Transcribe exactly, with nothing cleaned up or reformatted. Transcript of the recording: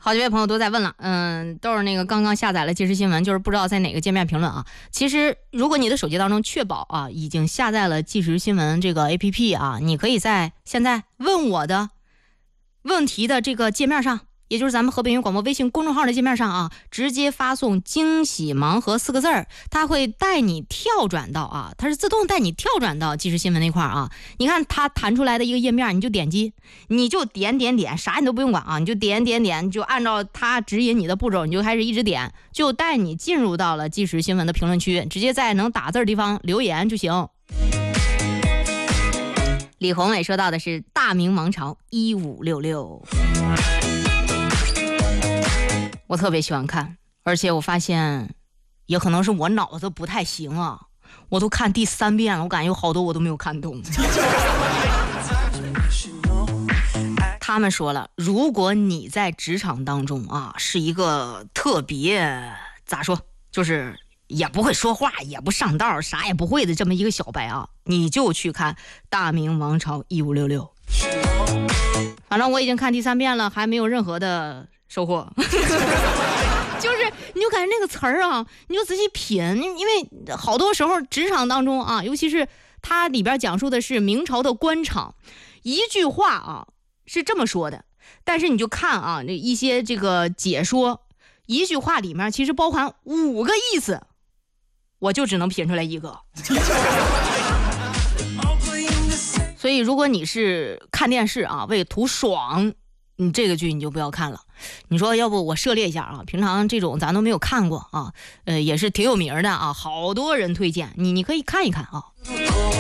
好几位朋友都在问了，嗯，都是那个刚刚下载了即时新闻，就是不知道在哪个界面评论啊。其实如果你的手机当中确保啊已经下载了即时新闻这个 A P P 啊，你可以在现在问我的问题的这个界面上，也就是咱们河北云广播微信公众号的界面上啊，直接发送惊喜盲盒四个字儿，它会带你跳转到啊，它是自动带你跳转到即时新闻那块儿啊。你看它弹出来的一个页面，你就点击，你就点点点，啥你都不用管啊，你就点点点，就按照它指引你的步骤，你就开始一直点，就带你进入到了即时新闻的评论区，直接在能打字的地方留言就行。李宏伟说到的是大明王朝一五六六，我特别喜欢看，而且我发现也可能是我脑子不太行啊，我都看第三遍了，我感觉有好多我都没有看懂。他们说了，如果你在职场当中啊是一个特别咋说，就是也不会说话，也不上道，啥也不会的这么一个小白啊，你就去看大明王朝一五六六。反正我已经看第三遍了，还没有任何的收获。就是你就感觉那个词儿啊，你就仔细品，因为好多时候职场当中啊，尤其是它里边讲述的是明朝的官场，一句话啊是这么说的，但是你就看啊一些这个解说，一句话里面其实包含五个意思，我就只能品出来一个。所以如果你是看电视啊为图爽，你这个剧你就不要看了。你说要不我涉猎一下啊，平常这种咱都没有看过啊，呃也是挺有名的啊，好多人推荐你，你可以看一看啊。